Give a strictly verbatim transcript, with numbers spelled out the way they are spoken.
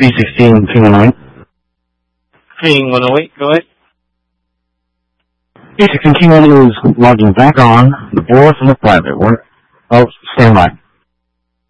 B sixteen, King one oh eight. King one oh eight, go ahead. B sixteen, King one is logging back on the board from the private. We're, oh, stand by.